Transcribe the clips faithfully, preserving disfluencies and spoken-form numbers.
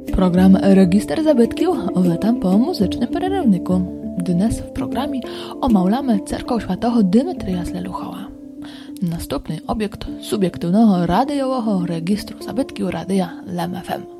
Program Register Zabytków witam po muzycznym przerywniku. Dnes w programie omawiamy cerkow świętego Dymitrija z Leluchowa. Następny obiekt subiektywnego radiowego registru zabytków radia L M F M.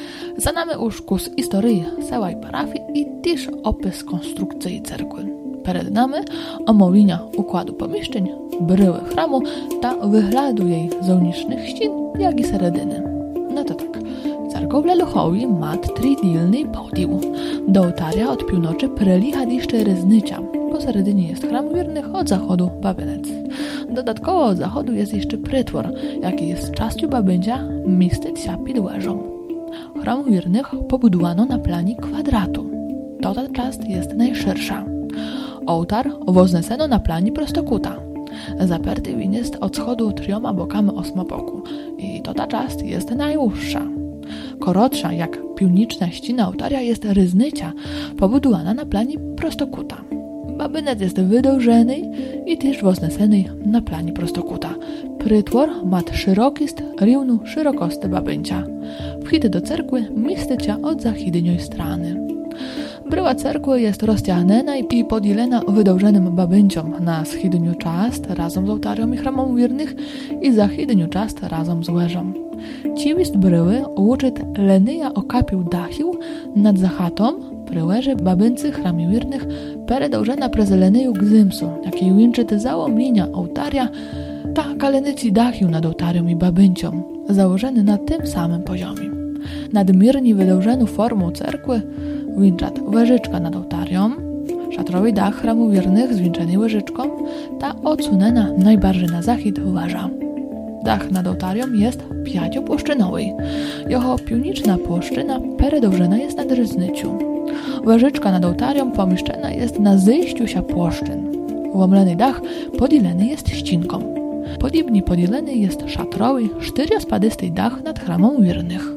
Za nami już kurs historii całej parafii i też opis konstrukcji cerkwy. Przed nami omówienia układu pomieszczeń, bryły chramu ta wyglądu jej zewnętrznych ścian, jak i seredyny. No to tak. Cerkow w Leluchowi ma tridilny podił. Do ołtarza od północy przylicha jeszcze ryznycia. Poseredynie jest chram wiernych, od zachodu babinec. Dodatkowo od zachodu jest jeszcze prytwór, jaki jest częścią babędzia mistycja podłeżą. Chram wiernych pobudowano na planie kwadratu. To ta część jest najszersza. Ołtar wozneseno na planie prostokuta. Zaperty win jest od schodu trioma bokami osmoboku i to ta część jest najdłuższa. Korotsza, jak piwniczna ściana ołtarza, jest ryznycia, pobudowana na planie prostokuta. Babynec jest wydłużony i też wozneseny na planie prostokuta. Prytwór ma szerokist, równą szerokość babęcia. Wchód do cerkwy mistycia od zachodniej strony. Bryła cerkwy jest rozciągnięta i podzielona wydłużonym babęciom na wschodnią część razem z ołtarzem i chramem wiernych i zachodnią część razem z łyżą. Ciwist bryły łuczyt lenyja okapił dachił nad zachatą przy łyży babyncy chramie wiernych przedłużona przez lenyju gzymsu, jaki łączyt załomlenia ołtarza, ta kalenici dachił nad ołtarzem i babęciom, założony na tym samym poziomie. Nadmiernie wydłużoną formą cerkwy winczat łyżyczka nad ołtarzem, szatrowy dach chramu wiernych zwieńczony łyżyczką, ta odsunęna najbardziej na zachód łyża. Dach nad ołtarzem jest pięciopłoszczynowy. Jeho piwniczna płoszczyna przedłużona jest nad ryznyciu. Łyżyczka nad ołtarzem pomieszczona jest na zejściu się płoszczyn. Łomleny dach podzielony jest ścinką. Podobnie podzielony jest szatrowy, czterospadzysty dach nad chramem wiernych.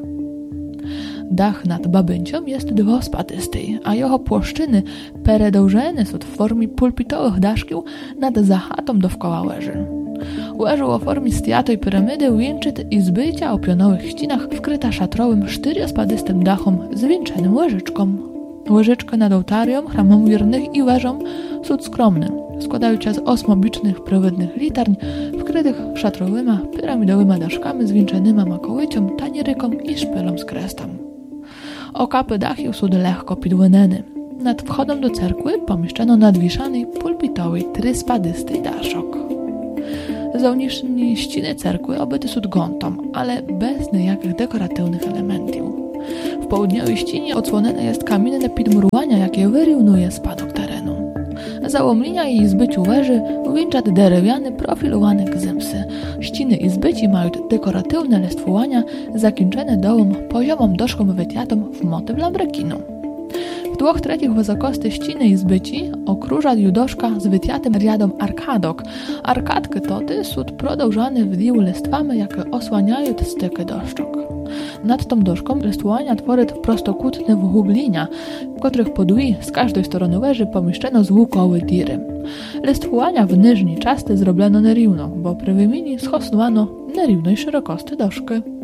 Dach nad babęcią jest dwuspadysty, a jego płoszczyny przedłużone są w formie pulpitowych daszków nad zachatą dookoła łyży. Łyżu o formie stiatej piramidy wieńczyt i zbycia o pionowych ścianach wkryta szatrowym czterospadzystym dachom zwieńczonym łyżyczką. Łyżyczka nad ołtarzem, chramem wiernych i łyżą są skromne, składają się z osmobicznych prowodnych litarń wkrytych szatrowymi piramidowymi daszkami zwieńczonymi makołycią, tanieryką i szpylą z krestem. Okapy dachiów są lekko podłynene. Nad wchodem do cerkwy pomieszczono nadwieszany pulpitowy tryspadysty daszok. Zewnętrzne ściany cerkwy obyte są gątą, ale bez niejakich dekoratywnych elementów. W południowej ścianie odsłonione jest kamienne podmurowanie, jakie wyrównuje spadok terenu. Załomlenia i zbyciu łyży wieńczat drewniane profilowane gzymsy. Ściany i zbyci mają dekoratywne listwowania zakończone dołą poziomą doszką wytiatą w motyw lambrekinu. W dwóch trzecich wysokości ściany i zbyci okruża judoszka z wytiatym riadom arkadok. Arkadki toty są продовżane w diu listwami, jakie osłaniają styky doszczok. Nad tą doszką listwowania tworzy prostokutne wgłublenia, w których podłi z każdej strony łyży pomieszczono złukowe diry. Listwowania w niżnej części zrobiono nierówno, bo przy wymianie schosnowano nierównej szerokości doszki.